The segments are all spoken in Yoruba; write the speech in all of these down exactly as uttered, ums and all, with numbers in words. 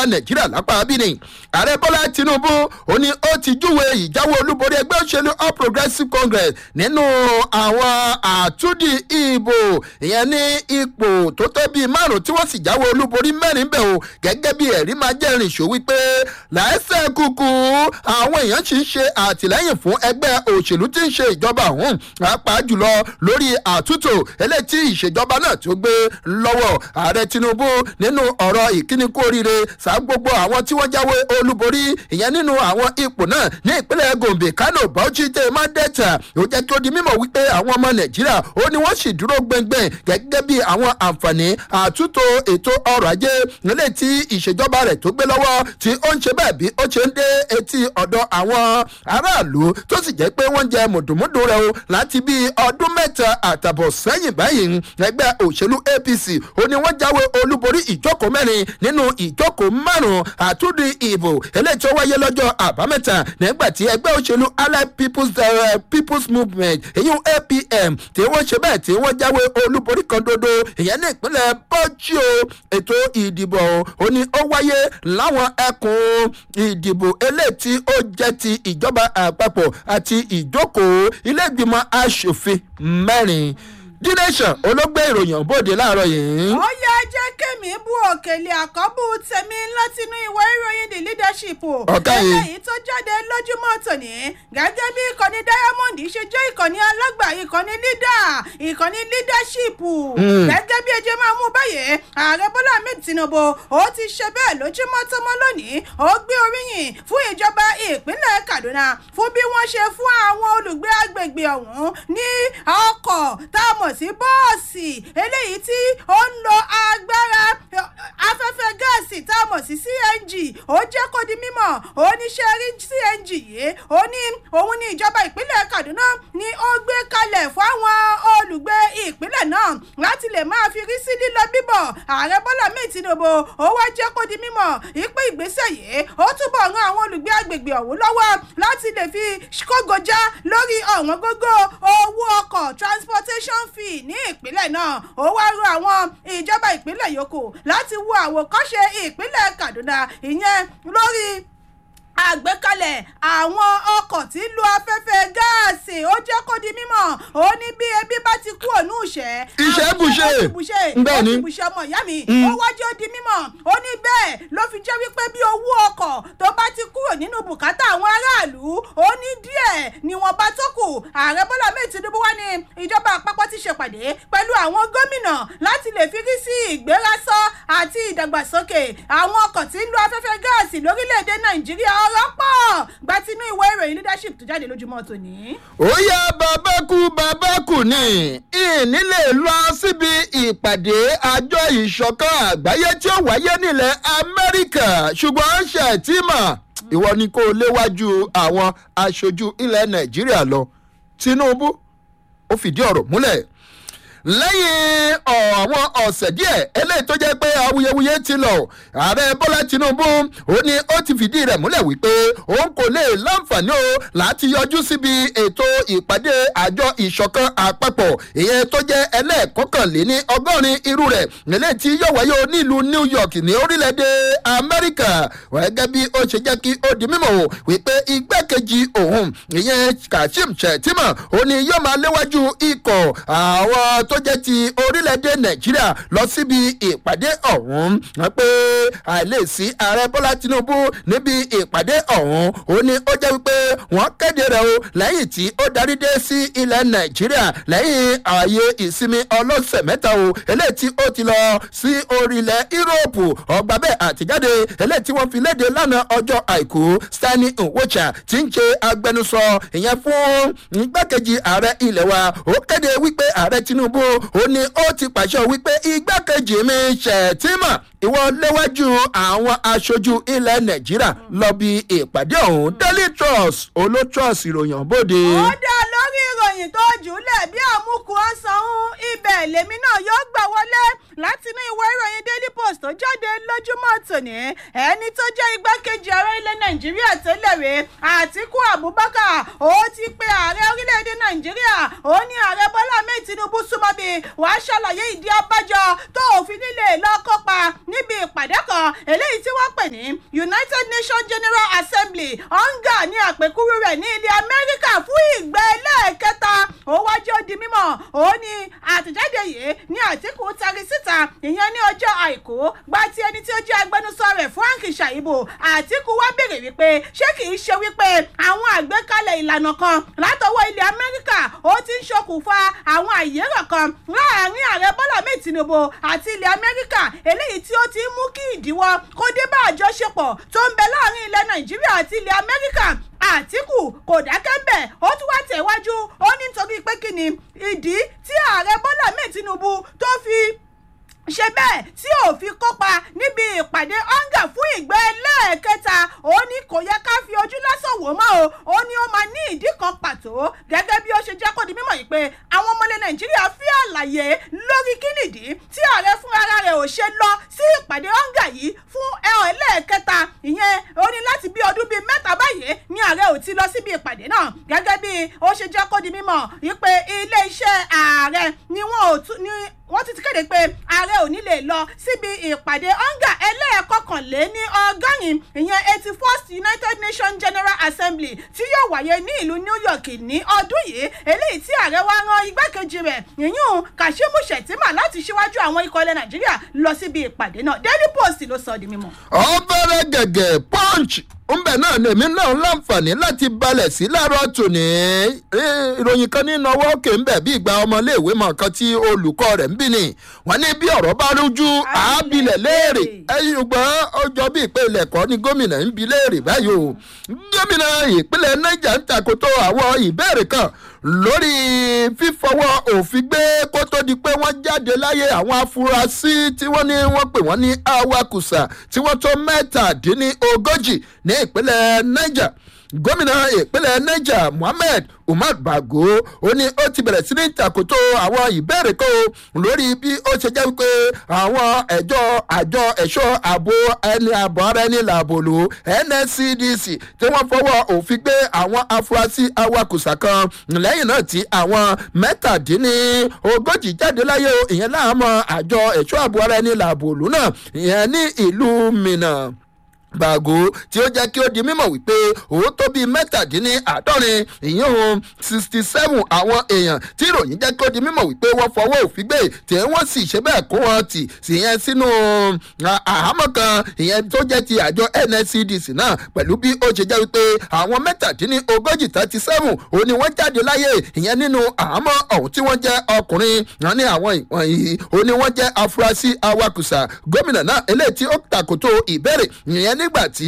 nàìjíríà lápá abíní ààrẹ bọ́lá tinubu ó ní ó ti júwe ìjáwé olúborí ẹgbẹ́ òṣèlú all progressives congress nínú àwọn àtúndì ìbò ìyẹn ní ipò tó tó bíi márùn tí wọ́n sì jáwé olúborí mẹ́rin bẹ̀ o gẹ́gẹ́ bí ẹ̀rí máa jẹ́ ìrìnsò wípé láìsẹ̀ kúkú àwọn èèyàn sì ń ṣe àtìlẹ́yìn fún ẹgbẹ́ òṣèlú tí ń ṣe ìjọba ọ̀hún pàápàá jùlọ lórí àtúntò eléyìí tí ìṣèjọba náà tó gbé lọ́wọ́ ààrẹ tinubu nínú ọ̀rọ̀ ìkíni kú oríire sá gbogbo àwọn tí wọ́n jáwé olúborí ìyẹn nínú àwọn ipò náà ní ìpínlẹ̀ gombe kano bauchi tẹ má delta ó jẹ́ kí ó di mímọ̀ wípé àwọn ọmọ nàìjíríà ó ní wọ́n sì dúró gbẹngbẹ̀n gẹ́gẹ́ bí àwọn àǹfààní àtúntò ètò ọrọ̀ ajé nílé tí ìṣèjọba rẹ̀ tó gbé lọ́wọ́ tí ó ń ṣe bẹ́ẹ̀ bí ó ṣe ń dé etí ọ̀dọ̀ àwọn aráàlú tó sì jẹ́ pé wọ́n jẹ mùdùmùdù rẹ̀ o láti bí ọdún mẹ́ta àtàbọ̀ sẹ́yìn báyìí ẹgbẹ́ òṣèlú apc ó ní wọ́n jáwé olúborí ìjókòó mẹ́rin nínú ìjókòó márùn-ún àtúndì ìbò eléyìí tó wáyé lọ́jọ́ àbámẹ́ta nígbà tí ẹgbẹ́ òṣèlú allied people's, uh, people's movement èyí apm tí wọ́n ṣe bẹ́ẹ̀ tí wọ́n jáwé olúborí kan dodo ìyẹn ní ìpínlẹ̀ bọ́ọ̀chì o ètò ìdìbò ó ní ó wáyé láwọn ẹkùn ìdìbò eléyìí tí ó jẹ́ ti ìjọba àpapọ̀ àti ìjókòó ilé ìgbìmọ̀ asòfin mẹ́rin dínẹ́sàn olóògbé ìròyìn bòde láàárọ̀ yìí. ó yẹ jẹ́ kémi bú òkèlè àkọ́bù tèmi látinú ìwé ìròyìn the leadership. ọ̀gá yìí eléyìí tó jáde lójúmọ́ tòní gẹ́gẹ́ bí ìkànnì diamond ṣe jẹ́ ìkànnì alágbà ìkànnì leader ìkànnì leadership. gẹ́gẹ́ bí ẹjẹ́ máa mú báyìí ààrẹ bọ́lá ahmed tinubu ó ti ṣe bẹ́ẹ̀ lójúmọ́ tọmọ lónìí ó gbé oríyìn fún ìjọba ìpínlẹ̀ kaduna fún bí wọ́n ṣe fún àwọn olùgbé agbègbè ọ̀hún ní ọkọ̀ táwọn sí bọ́ọ̀sì eléyìí tí ó ń lo agbára afẹ́fẹ́ gáàsì tá a mọ̀ sí c n g ó jẹ́ kó di mímọ̀ ó ní ṣe rí c n g yìí ó ní òun ní ìjọba ìpínlẹ̀ kaduna ni ó gbé kalẹ̀ fún àwọn olùgbé ìpínlẹ̀ náà láti lè máa fi rí sí lílọ bíbọ̀ ààrẹ bọ́lá mi tinubu ó wá jẹ́ kó di mímọ̀ ìpè ìgbésẹ̀ yìí ó túbọ̀ ran àwọn olùgbé agbègbè ọ̀hún lọ́wọ́ láti lè fi kógojá lórí ọ̀wọ́n gógó owó ọkọ̀ transportation fee ní ìpínlẹ̀ náà ó wá rọ àwọn ìjọba ìpínlẹ̀ yòókù láti wo àwòkọ́ṣe ìpínlẹ̀ kaduna ìyẹn lórí àgbékalẹ̀ àwọn ọkọ̀ tí ń lo afẹ́fẹ́ gáàsì ó jẹ́ kó di mímọ̀ ó ní bí ebi bá ti kú ònú ìṣẹ́ iṣẹ́ bùṣe bẹ́ẹ̀ ni bùṣe ọmọ ìyá mi ó wájú ó di mímọ̀ ó ní bẹ́ẹ̀ ló fi jẹ́ wípé bí owó ọkọ̀ tó bá ti kúrò nínú bùkátà àwọn aráàlú ó ní díẹ̀ ni wọ́n bá tó kù ààrẹ bọ́lá mẹ́ẹ̀ tinubu wá ní ìjọba àpapọ̀ ti ṣèpàdé pẹ̀lú àwọn gómìnà láti lè fi rí sí ìgbérasọ àti ìdàgbàsókè àwọn ọkọ̀ tí ń lo afẹ́fẹ́ gáàsì lórílẹ̀‐èdè nàìjíríà ọlọ́pọ̀ gba tinú ìwé ìròyìn leadership tó jáde lójúmọ́ tòní. ó yá bàbá kú bàbá kù ní ìnílé lọ síbi ìpàdé àjọ ìṣọ̀kan àgbáyé tí ó wáyé nílẹ̀ amẹ́ríkà ṣùgbọ́n ṣètìmọ̀ ìwọ ni kó léwájú àwọn aṣojú ilẹ̀ nàìjíríà lọ tinubu ó fìdí ọ̀rọ̀ múlẹ̀ lẹ́yìn àwọn ọ̀sẹ̀ díẹ̀ eléyìí tó jẹ́ pé awuyewuye ti lọ ààrẹ bọ́lá tinubu ó ní ó ti fìdí rẹ̀ múlẹ̀ wípé òun kò lè láǹfààní o láti yọjú síbi ètò ìpàdé àjọ ìṣọ̀kan àpapọ̀ ìyẹn tó jẹ́ ẹlẹ́ẹ̀kọ́kànléní ọgọ́rin irú rẹ̀ eléyìí tí yóò wáyé nílùú new york ní orílẹ̀-èdè amẹ́ríkà gẹ́gẹ́ bí ó ṣe jẹ́ kí ó di mímọ̀ o wípé igbákejì òun ìyẹn kashim shettima ó ní yóò máa léwájú ikọ̀ àwọn tó jẹ́ ti orílẹ̀-èdè nàìjíríà lọ síbi ìpàdé ọ̀hún wọ́n pé àìlèsí ààrẹ bọ́lá tinubu níbi ìpàdé ọ̀hún ó ní ó jẹ́ wípé wọ́n kéde rẹ̀ o lẹ́yìn tí ó darí dé sí ilẹ̀ nàìjíríà lẹ́yìn ààyè ìsinmi ọlọ́sẹ̀ mẹ́ta o eléyìí tí ó ti lọ sí orílẹ̀ yúróòpù ọgbà bẹ́ẹ̀ àtijáde eléyìí tí wọ́n fi léde lánàá ọjọ́ àìkú stanley nwocha tí ń ṣe agbẹnusọ ìyẹn fún igbákejì ààrẹ ilẹ̀ wa ó kéde wípé ààrẹ tinubu ó ní ó ti pàṣẹ wípé igbákejì mi ṣètìmọ ìwọ léwájú àwọn aṣojú ilẹ̀ nàìjíríà lọ bí ìpàdé ọ̀hún daily trust olótrust ìròyìn bòde. ó dá lórí ìròyìn ìròyìn tó jùlẹ̀ bí àmúkù ọ̀sán ibẹ̀ lèmi náà yóò gbà wọlé látinú ìwé ìròyìn Daily Post tó jáde lójúmọ́ tòní. ẹni tó jẹ́ igbákejì ààrẹ ilẹ̀ Nàìjíríà tẹ́lẹ̀ rí Àtíkù Abubakar ó ti pe ààrẹ orílẹ̀-èdè Nàìjíríà ó ní ààrẹ Bọ́lá Ahmed Tinubu súnmọ́ bí wàá ṣàlàyé ìdí abájọ tó òfin nílé lọ kópa níbi ìpàdé kan eléyìí tí wọ́n pè ní United Nations General Assembly onga ní àpèkúrú rẹ̀ ní ilẹ̀ Amẹ́ríkà fún ìgbà ẹlẹ́ẹ̀kẹta. ó wájú ó di mímọ̀ ó ní àtẹ̀jáde yìí ní Àtíkù tari síta ìyẹn ní ọjọ́ àìkú gba ti ẹni tí ó jẹ́ agbẹnusọ rẹ̀ Frank Shaibu. Àtíkù wá béèrè wípé ṣé kìí ṣe wípé àwọn àgbékalẹ̀ ìlànà kan látọwọ́ ilẹ̀ Amẹ́ríkà ó ti ń ṣokùnfà àwọn àyérọ̀ kan láàrin ààrẹ Bọ́lá Ahmed Tinubu àti ilẹ̀ Amẹ́ríkà eléyìí tí ó ti ń mú kí ìdíwọ́ kó dé bá àjọṣepọ̀ tó ń bẹ láàrin ilẹ̀ Nàìjíríà àti ilẹ̀ Amẹ́ríkà. Àtíkù kò dákẹ́ ń bẹ̀ ó tún wá tẹ̀wájú ó ní nítorí pé kí ni ìdí tí ààrẹ Bọ́lá Ahmed Tinubu tó fi ṣe bẹ́ẹ̀ tí ò fi kópa níbi ìpàdé onga fún ìgbà ẹlẹ́ẹ̀kẹta. ó ní kò yẹ ká fi ojú lásán wò mọ́ o ó ní ó máa ní ìdí kan pàtó gẹ́gẹ́ bí ó ṣe jẹ́ kó di mímọ̀ yìí pé àwọn ọmọlẹ̀ Nàìjíríà fi àlàyé lórí kí nìdí tí ààrẹ fún ara rẹ̀ ò ṣe lọ sí ìpàdé onga yìí fún ẹlẹ́ẹ̀kẹta. ìyẹn ó ní láti bí ọdún bíi mẹ́ta báyìí ni ààrẹ ò ti lọ síbi ìpàdé náà gẹ́gẹ́ bí ó ṣe jẹ́ kó di mímọ̀ yìí pé ilé iṣẹ́ ààrẹ ni wọ́n ò tún ní wọ́n ti ti kéde pé ààrẹ ò ní lè lọ síbi ìpàdé onga ẹlẹ́ẹ̀kọkànléní ọgọ́rin ìyẹn eighty first United Nations General Assembly tí yóò wáyé ní ìlú New York ní ọdún yìí eléyìí tí ààrẹ wa rán igbákejì rẹ̀ ìyún Kashimu Shettima láti ṣíwájú àwọn ikọ̀ ilẹ̀ Nàìjíríà lọ síbi ìpàdé náà. Daily Post ló sọ di mímọ̀. ọ̀bẹ̀rẹ̀ gẹ̀gẹ̀ Punch ńbẹ náà lèmi náà láǹfààní láti balẹ̀ sí láàárọ̀ tòní. ìròyìn kan ní náwó òkè ńbẹ bí ìgbà ọmọléèwé mọ̀ kan tí olùkọ́ rẹ̀ ń bí ni wọ́n ní bí ọ̀rọ̀ bá rújú àábilẹ̀ léèrè ẹ̀yìn ṣùgbọ́n ọjọ́ bíi ìpínlẹ̀ ẹ̀kọ́ ni gómìnà ń bi léèrè báyìí o. gómìnà ìpínlẹ̀ Niger ń takoto àwọn ìbéèrè kan lórí fífọwọ́ òfin gbé kó tó di pé wọ́n jáde láyé àwọn afurasí tí wọ́n ní wọ́n pè wọ́n ní awakùsà tí wọ́n tó mẹ́tàdínlógójì ní ìpínlẹ̀ Niger. gómìnà ìpínlẹ̀ Niger Mohammed Umar Bago ó ní ó ti bẹ̀rẹ̀ sí ní takoto àwọn ìbéèrè kan lórí bí ó ṣe jẹ́ wípé àwọn ẹ̀jọ́ àjọ ẹ̀ṣọ́ ààbò ẹni ààbò ara ẹni làbòlò N S C D C tí wọ́n fọwọ́ òfin gbé àwọn afurasí awakùsà kan lẹ́yìn náà tí àwọn mẹ́tàdínlógójì jáde láyé ìyẹn láàmú àjọ ẹ̀ṣọ́ ààbò ara ẹni làbòlò náà ìyẹn ní ìlú Minna. Bago tí ó jẹ́ kí ó di mímọ̀ wípé òun tó bíi mẹ́tàdínláàádọ́rin ìyẹn òun sixty seven àwọn èèyàn tí ìròyìn jẹ́ kí ó di mímọ̀ wípé wọ́n fọwọ́ òfin gbé tí wọ́n sì ṣe bẹ́ẹ̀ kó wọn tì sí yẹn sínú àhámọ́ kan ìyẹn tó jẹ́ ti àjọ N S C D C náà pẹ̀lú bí ó ṣe jẹ́ wípé àwọn mẹ́tàdínlógójì thirty seven òun ni wọ́n jáde láyé ìyẹn nínú àhámọ́ ọ̀hún tí wọ́n jẹ́ ọkùnrin wọn ní àwọn ìwọ̀nyí òun ni wọ́n jẹ́ afurasí awakùsà. gómìnà náà eléyìí tí ó tàkótó ìbéèrè ìyẹn nígbà tí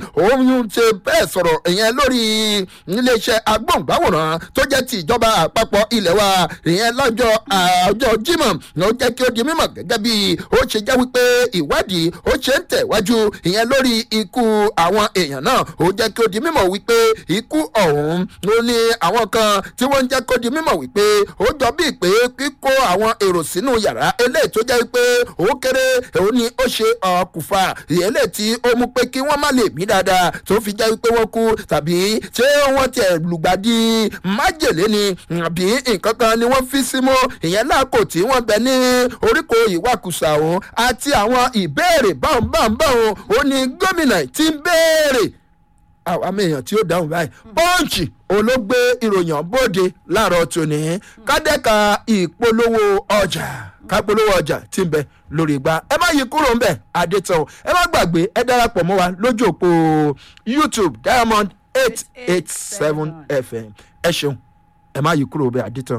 òun ṣe bẹ́ẹ̀ sọ̀rọ̀ ìyẹn lórí iléeṣẹ́ agbóhùngbáwòrán tó jẹ́ ti ìjọba àpapọ̀ ilẹ̀ wa ìyẹn lọ́jọ́ ọjọ́ Jímọ̀ ló jẹ́ kí ó di mímọ̀ gẹ́gẹ́ bí ó ṣe jẹ́ wípé ìwádìí ó ṣe ń tẹ̀wájú ìyẹn lórí ikú àwọn èèyàn náà ó jẹ́ kí ó di mímọ̀ wípé ikú ọ̀hún ló ní àwọn kan tí wọ́n ń jẹ́ kó di mímọ̀ wípé ó jọ bíi pé kíkó àwọn èrò sínú yàrá eléyìí tó jẹ́ wípé ó kéré òun ni ó ṣe ọkùnfà eléyìí tí ó mú pé kí wọ́n má lè mí dáadáa tó fi jẹ́ wípé wọ́n kú tàbí ṣé wọ́n tiẹ̀ lùgbàdì májèlé ni àbí nǹkan kan ni wọ́n fi símú ìyẹn láàkó tí wọ́n bẹ ní oríkò ìwakùsà òun àti àwọn ìbéèrè báwọn báwọn báwọn ó ní gómìnà tí ń béèrè àwọn àmì èèyàn tí ó dáhùn báyìí pọ́ǹchì olóògbé ìròyìn bóde láàárọ̀ tòní kádẹ́ka ìpolówó ọjà kápolówó ọjà tí ń bẹ lórí ìgbà ẹ má yí kúrò ń bẹ adétàn ẹ má gbàgbé ẹ darapọ̀ mọ́ wa lójú òpó YouTube Diamond eight eight seven F M ẹ ṣeun ẹ má yí kúrò ń bẹ adétàn.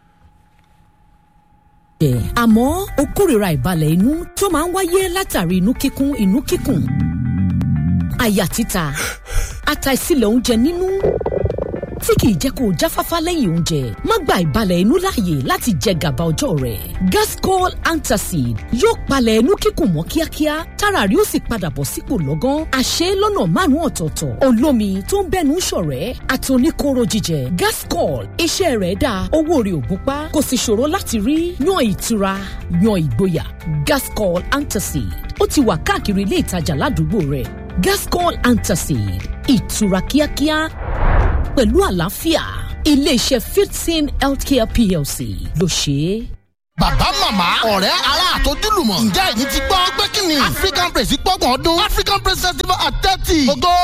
àmọ́ ó kórìíra ìbalẹ̀ inú tó máa ń wáyé látàrí inú kíkún inú kíkùn àyà títa àtàìsílẹ̀ oúnjẹ nínú tí kìí jẹ́ kó o jáfáfá lẹ́yìn oúnjẹ. Má gba ìbalẹ̀ inú láàyè láti jẹ gàba ọjọ́ rẹ̀. Gascol Antacid yóò palẹ̀ inú kíkùn mọ́ kíákíá, tára rí ó sì padà bọ̀ sípò lọ́gán. Àṣẹ lọ́nà márùn-ún ọ̀tọ̀ọ̀tọ̀. Olómi tó ń bẹ́nu ṣọ̀rẹ́ àtòníkóró jíjẹ. Gascol iṣẹ́ rẹ̀ dáa, owó rẹ̀ ò gúnpá, kò sì ṣòro láti rí. Yan ìtura, yan ìgboyà. Gascol Antacid ó ti wà káàkiri ilé ìtajà ládùúgbò rẹ̀. Gascol Antacid ìtura kíákíá pẹ̀lú àlàáfíà. Iléeṣẹ́ Fifteen Healthcare P L C ló ṣe é. Bàbá màmá ọ̀rẹ́ ará àtọ́júlùmọ̀ ǹjẹ́ èyí ti gbọ́ pé kí ni African Praise gbọ́gbọ̀n ọdún African Praise Festival at thirty. Ògo